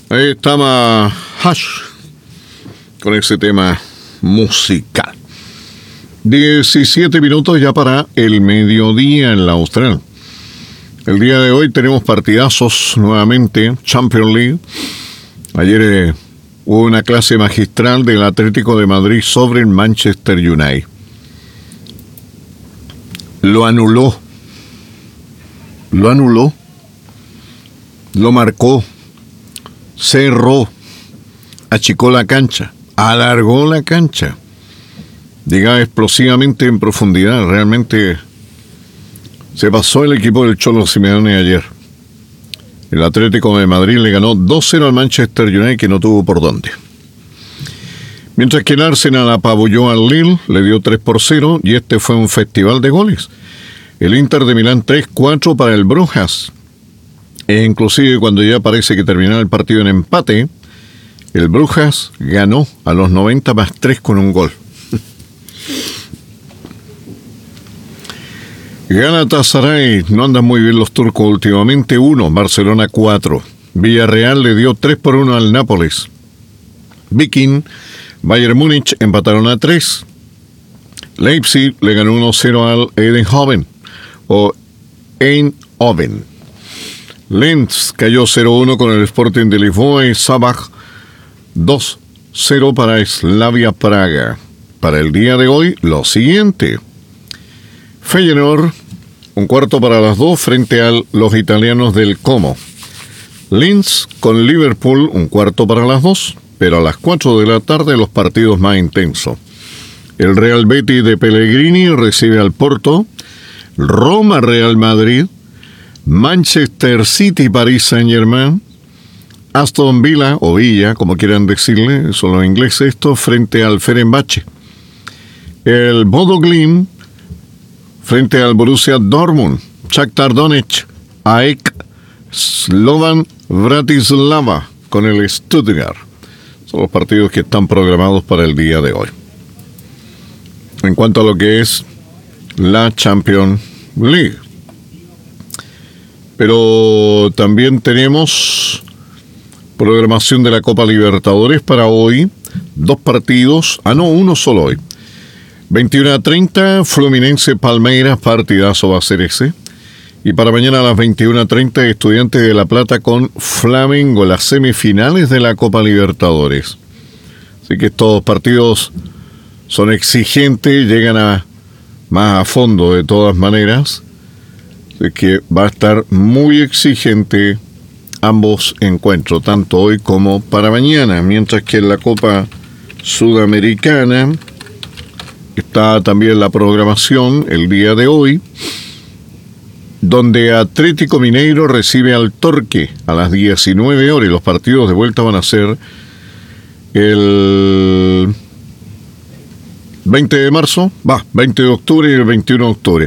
Ahí estaba Hash con ese tema musical. 17 minutos ya para el mediodía en la Austral. El día de hoy tenemos partidazos nuevamente, Champions League. Ayer hubo una clase magistral del Atlético de Madrid sobre el Manchester United. Lo anuló, lo marcó, cerró, achicó la cancha, alargó la cancha, llegaba explosivamente en profundidad. Realmente se pasó el equipo del Cholo Simeone ayer. El Atlético de Madrid le ganó 2-0 al Manchester United, que no tuvo por dónde. Mientras que el Arsenal apabulló al Lille, le dio 3-0, y este fue un festival de goles. El Inter de Milán 3-4 para el Brujas. E inclusive cuando ya parece que terminó el partido en empate, el Brujas ganó a los 90+3 con un gol. Galatasaray, no andan muy bien los turcos últimamente, 1, Barcelona 4. Villarreal le dio 3-1 al Nápoles. Viking, Bayern Múnich empataron a 3. Leipzig le ganó 1-0 al Eindhoven, o Eindhoven. Lens cayó 0-1 con el Sporting de Lisboa y Sabah 2-0 para Slavia Praga. Para el día de hoy, lo siguiente. Feyenoord, 1:45 frente a los italianos del Como. Linz con Liverpool, 1:45, pero a las 4 de la tarde los partidos más intensos. El Real Betis de Pellegrini recibe al Porto. Roma Real Madrid. Manchester City Paris Saint-Germain. Aston Villa, o Villa, como quieran decirle, son los ingleses esto, frente al Fenerbahce. El Bodo Glimt frente al Borussia Dortmund. Shakhtar Donetsk, AEK Slovan Bratislava con el Stuttgart. Son los partidos que están programados para el día de hoy. En cuanto a lo que es la Champions League. Pero también tenemos programación de la Copa Libertadores para hoy. 2 partidos, uno solo hoy. 21:30, Fluminense Palmeiras, partidazo va a ser ese. Y para mañana a las 21:30, Estudiantes de La Plata con Flamengo, las semifinales de la Copa Libertadores. Así que estos partidos son exigentes, llegan más a fondo de todas maneras. Así que va a estar muy exigente ambos encuentros, tanto hoy como para mañana. Mientras que en la Copa Sudamericana está también la programación el día de hoy, donde Atlético Mineiro recibe al Torque a las 19 horas y los partidos de vuelta van a ser el 20 de octubre y el 21 de octubre.